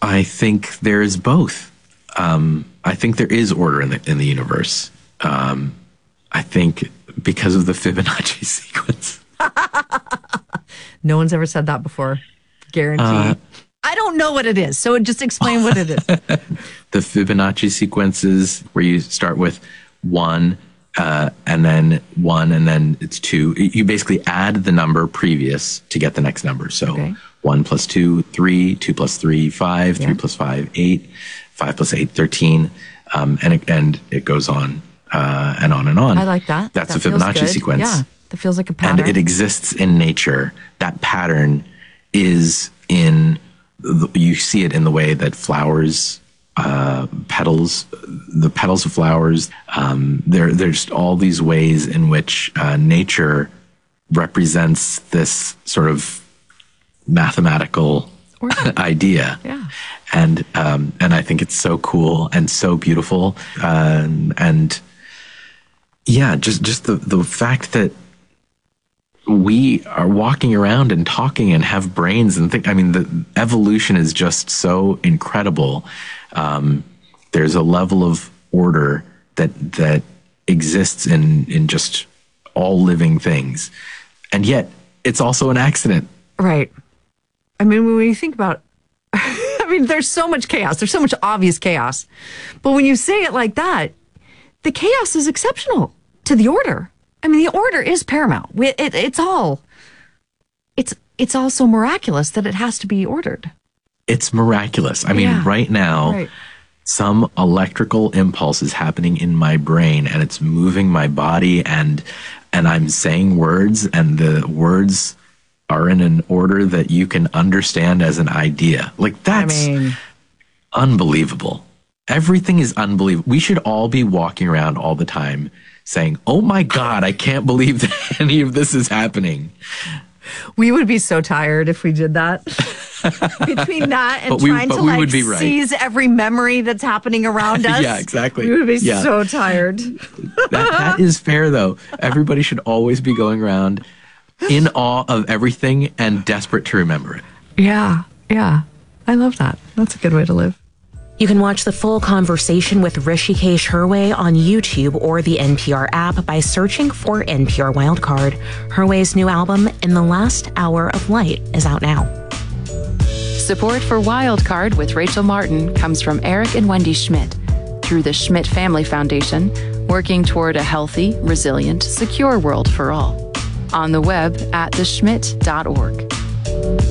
I think there is both. I think there is order in the universe. I think because of the Fibonacci sequence. No one's ever said that before. Guarantee. I don't know what it is, so just explain what it is. The Fibonacci sequences where you start with 1, and then 1, and then it's 2. You basically add the number previous to get the next number. So 1 plus 2, 3, 2 plus 3, 5, 3 plus 5, 8, 5 plus 8, 13. And it goes on and on and on. I like that. That's a Fibonacci sequence. Yeah, that feels like a pattern. And it exists in nature. That pattern is you see it in the way that flowers, petals, the petals of flowers. There's all these ways in which nature represents this sort of mathematical idea. Yeah. And I think it's so cool and so beautiful. And yeah, just the fact that we are walking around and talking and have brains and think, I mean, the evolution is just so incredible. There's a level of order that exists in just all living things. And yet it's also an accident. Right. I mean, when you think about, I mean, there's so much chaos. There's so much obvious chaos. But when you say it like that, the chaos is exceptional to the order. I mean, the order is paramount. It's all so miraculous that it has to be ordered. It's miraculous. I mean, right now, some electrical impulse is happening in my brain and it's moving my body and I'm saying words and the words are in an order that you can understand as an idea. Like that's unbelievable. Everything is unbelievable. We should all be walking around all the time saying, oh my God, I can't believe that any of this is happening. We would be so tired if we did that. Between that and trying to seize every memory that's happening around us. Yeah, exactly. We would be so tired. That is fair, though. Everybody should always be going around in awe of everything and desperate to remember it. Yeah, yeah. I love that. That's a good way to live. You can watch the full conversation with Hrishikesh Hirway on YouTube or the NPR app by searching for NPR Wildcard. Hirway's new album, In the Last Hour of Light, is out now. Support for Wildcard with Rachel Martin comes from Eric and Wendy Schmidt through the Schmidt Family Foundation, working toward a healthy, resilient, secure world for all. On the web at theschmidt.org.